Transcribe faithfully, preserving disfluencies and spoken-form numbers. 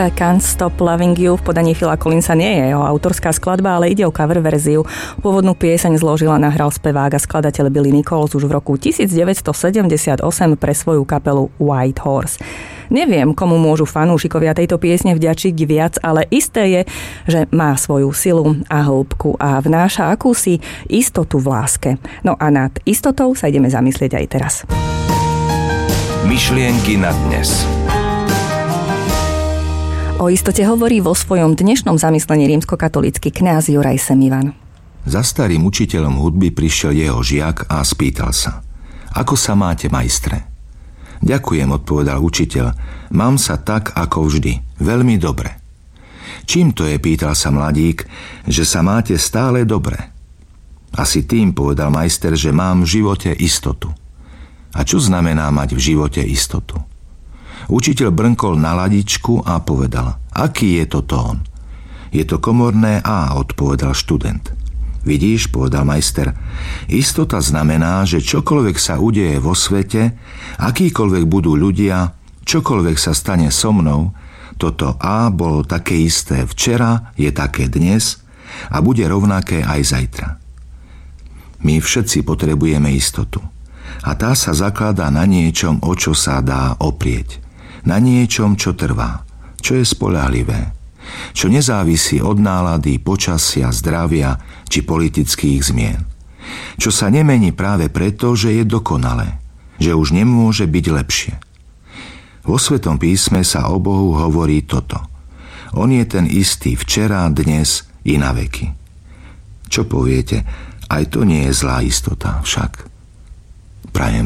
I Can't Stop Loving You v podaní Phila Collinsa nie je jeho autorská skladba, ale ide o cover verziu. Pôvodnú pieseň zložil a nahral spevák a skladateľ Billy Nichols už v roku devätnásťsedemdesiatosem pre svoju kapelu White Horse. Neviem, komu môžu fanúšikovia tejto piesne vďačiť viac, ale isté je, že má svoju silu a hĺbku a vnáša akúsi istotu v láske. No a nad istotou sa ideme zamyslieť aj teraz. Myšlienky na dnes. O istote hovorí vo svojom dnešnom zamyslení rímskokatolícky kňaz Juraj Semivan. Za starým učiteľom hudby prišiel jeho žiak a spýtal sa: Ako sa máte, majstre? Ďakujem, odpovedal učiteľ. Mám sa tak, ako vždy. Veľmi dobre. Čím to je, pýtal sa mladík, že sa máte stále dobre? Asi tým, povedal majster, že mám v živote istotu. A čo znamená mať v živote istotu? Učiteľ brnkol na ladičku a povedal: Aký je to tón? Je to komorné A, odpovedal študent. Vidíš, povedal majster, istota znamená, že čokoľvek sa udeje vo svete, akýkoľvek budú ľudia, čokoľvek sa stane so mnou, toto A bolo také isté včera, je také dnes a bude rovnaké aj zajtra. My všetci potrebujeme istotu. A tá sa zakladá na niečom, o čo sa dá oprieť. Na niečom, čo trvá, čo je spoľahlivé, čo nezávisí od nálady, počasia, zdravia či politických zmien. Čo sa nemení práve preto, že je dokonalé, že už nemôže byť lepšie. Vo Svetom písme sa o Bohu hovorí toto: On je ten istý včera, dnes i na veky. Čo poviete? Aj to nie je zlá istota však. Prajem